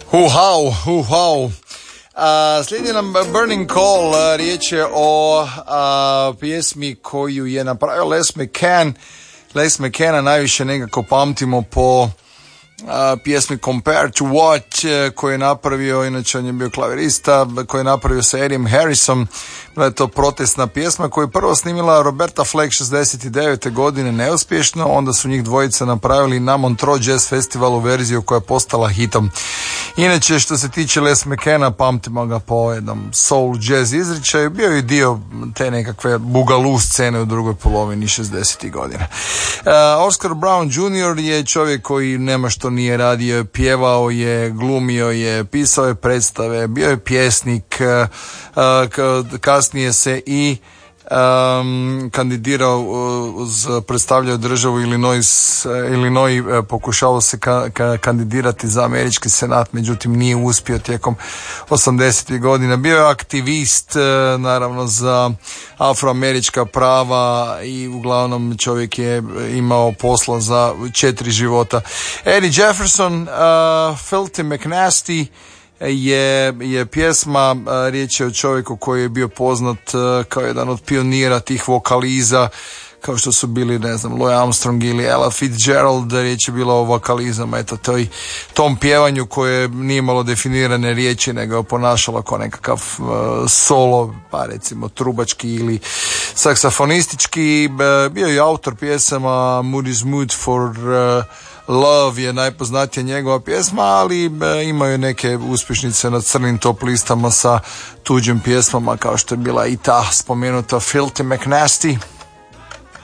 Wow. Slijedi nam Burning Call, riječ je o pjesmi koju je napravio Les McCann. Les McCanna najviše nekako pamtimo po pjesmi Compare to What koju je napravio, inače on je bio klavirista, koju je napravio sa Eddiem Harrisom. Bila je to protestna pjesma koju je prvo snimila Roberta Flack 69. godine neuspješno, onda su njih dvojica napravili na Montreux Jazz Festivalu verziju koja je postala hitom. Inače, što se tiče Les McCanna, pamtimo ga po jednom soul jazz izričaju, bio je dio te nekakve boogaloo scene u drugoj polovini 60. godina. Oscar Brown Jr. je čovjek koji nema što nije radio, pjevao je, glumio je, pisao je predstave, bio je pjesnik, kasnije se i kandidirao predstavljao državu Illinois, pokušao se kandidirati za američki senat, međutim nije uspio tijekom 80. godina. Bio je aktivist naravno za afroamerička prava i uglavnom čovjek je imao posla za 4 života. Eddie Jefferson, Filthy McNasty je pjesma, riječ je o čovjeku koji je bio poznat kao jedan od pionira tih vokaliza, kao što su bili, ne znam, Louis Armstrong ili Ella Fitzgerald. Riječ je bila o vokalizama, eto, tom pjevanju koje nije imalo definirane riječi, nego je ponašalo kao nekakav solo, pa recimo trubački ili saksofonistički. Bio je autor pjesama Moody's Mood for Love je najpoznatija njegova pjesma, ali imaju je neke uspješnice na crnim top listama sa tuđim pjesmama, kao što je bila i ta spomenuta Filthy McNasty.